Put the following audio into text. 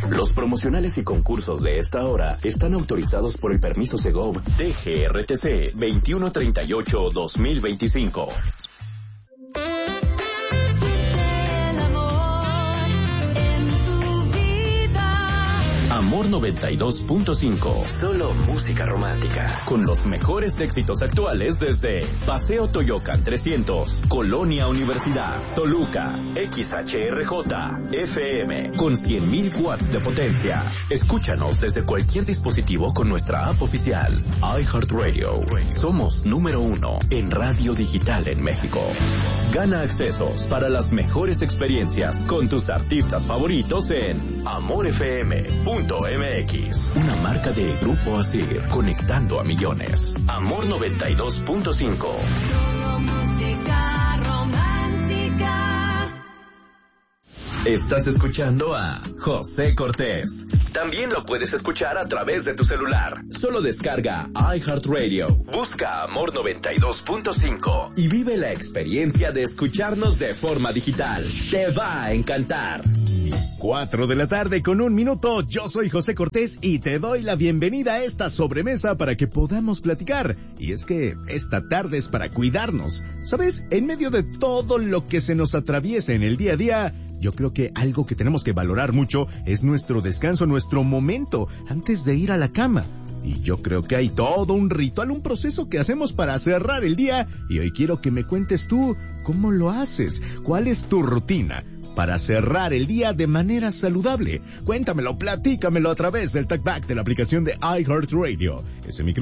Los promocionales y concursos de esta hora están autorizados por el permiso Segov DGRTC 2138-2025. Amor 92.5. Solo música romántica. Con los mejores éxitos actuales desde Paseo Toyocan 300, Colonia Universidad, Toluca, XHRJ, FM, con 100.000 watts de potencia. Escúchanos desde cualquier dispositivo con nuestra app oficial, iHeartRadio. Somos número 1 en radio digital en México. Gana accesos para las mejores experiencias con tus artistas favoritos en amorfm.mx. Una marca de Grupo Asir, conectando a millones. Amor 92.5. Música romántica. Estás escuchando a José Cortés. También lo puedes escuchar a través de tu celular. Solo descarga iHeartRadio, busca Amor 92.5 y vive la experiencia de escucharnos de forma digital. Te va a encantar. 4:01 p.m. Yo soy José Cortés y te doy la bienvenida a esta sobremesa para que podamos platicar. Y es que esta tarde es para cuidarnos. ¿Sabes? En medio de todo lo que se nos atraviesa en el día a día, yo creo que algo que tenemos que valorar mucho es nuestro descanso, nuestro momento antes de ir a la cama. Y yo creo que hay todo un ritual, un proceso que hacemos para cerrar el día. Y hoy quiero que me cuentes tú cómo lo haces, cuál es tu rutina para cerrar el día de manera saludable. Cuéntamelo, platícamelo a través del talkback de la aplicación de iHeartRadio. Ese